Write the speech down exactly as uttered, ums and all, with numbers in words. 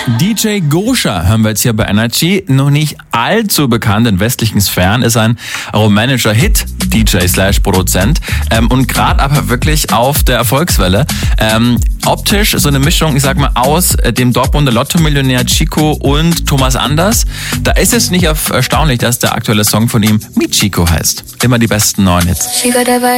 D J Gosha hören wir jetzt hier bei Energy. Noch nicht allzu bekannt in westlichen Sphären, ist ein rumänischer Hit-D J slash Produzent ähm, und gerade aber wirklich auf der Erfolgswelle. Ähm, optisch so eine Mischung, ich sag mal, aus äh, dem Dortmunder Lotto-Millionär Chico und Thomas Anders. Da ist es nicht erstaunlich, dass der aktuelle Song von ihm Mi Chico heißt. Immer die besten neuen Hits.